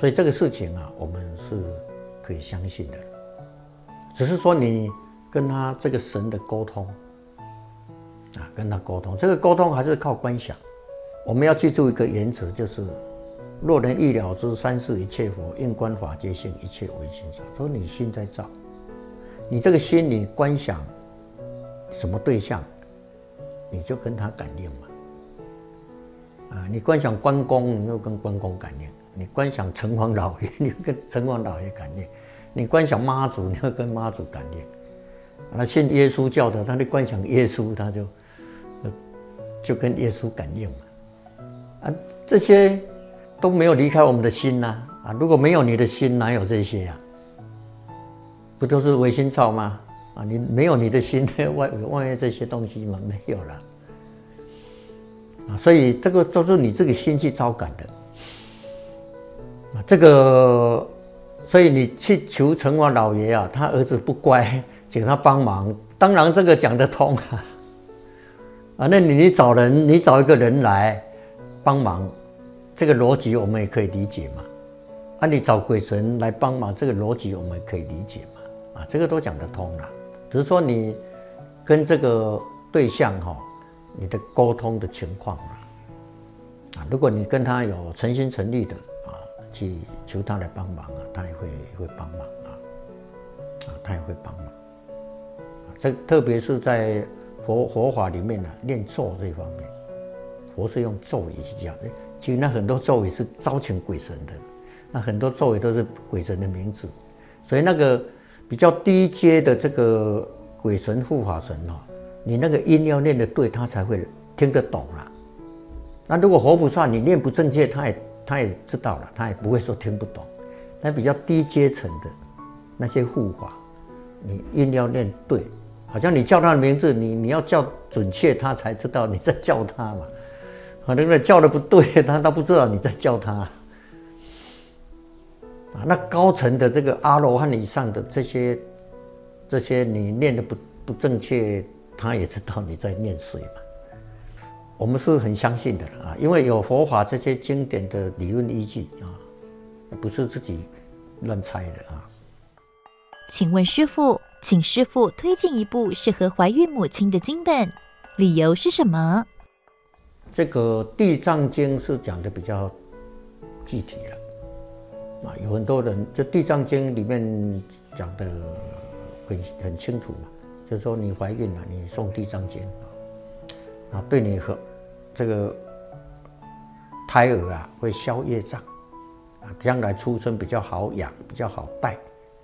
所以这个事情啊，我们是可以相信的，只是说你跟他这个神的沟通啊，跟他沟通，这个沟通还是靠观想。我们要记住一个原则，就是若能一了知三世一切佛，应观法界性，一切唯心造。说你心在造，你这个心你观想什么对象，你就跟他感应嘛。你观想关公，你就跟关公感应；你观想城隍老爷，你就跟城隍老爷感应；你观想妈祖，你就跟妈祖感应。那信耶稣教的，他就观想耶稣，他就跟耶稣感应嘛。这些都没有离开我们的心呐。如果没有你的心，哪有这些呀？不都是唯心造吗？你没有你的心，外面这些东西嘛没有了。所以这个都是你这个心去招感的。所以你去求城隍老爷啊，他儿子不乖，请他帮忙，当然这个讲得通啊。那你找一个人来帮忙，这个逻辑我们也可以理解嘛。你找鬼神来帮忙，这个逻辑我们也可以理解嘛。这个都讲得通啦。只是说你跟这个对象你的沟通的情况如果你跟他有诚心诚意的去求他来帮忙他也会帮忙他也会帮忙。这特别是在佛法里面念咒这一方面，佛是用咒语去讲。其实那很多咒语是招请鬼神的，那很多咒语都是鬼神的名字，所以那个比较低阶的这个鬼神护法神你那个音要念得对，他才会听得懂啦。那如果活菩萨你念不正确，他也知道了，他也不会说听不懂。那比较低阶层的那些护法，你音要念对，好像你叫他的名字，你要叫准确，他才知道你在叫他嘛。如果叫的不对，他不知道你在叫他。那高层的这个阿罗汉以上的这些你念的不正确，他也知道你在念谁嘛。我们是很相信的因为有佛法这些经典的理论依据不是自己乱猜的请问师父，请师父推荐一部适合怀孕母亲的经本，理由是什么？ 这个《地藏经》是讲的比较具体了有很多人就《地藏经》里面讲的很清楚嘛，就是说你怀孕了，你诵《地藏经》对你和这个胎儿会消业障将来出生比较好养，比较好带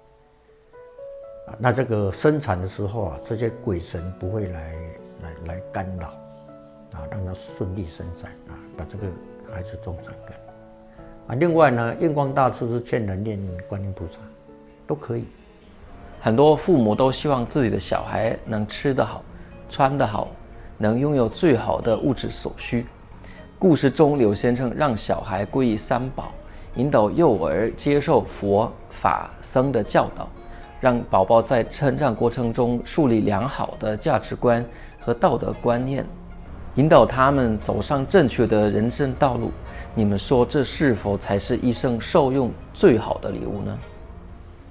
那这个生产的时候这些鬼神不会来干扰让他顺利生产把这个孩子种善根另外呢，印光大师是劝人念观音菩萨，都可以。 很多父母都希望自己的小孩能吃得好，穿得好，能拥有最好的物质所需。故事中，柳先生让小孩皈依三宝，引导幼儿接受佛法僧的教导，让宝宝在成长过程中树立良好的价值观和道德观念，引导他们走上正确的人生道路。你们说，这是否才是一生受用最好的礼物呢？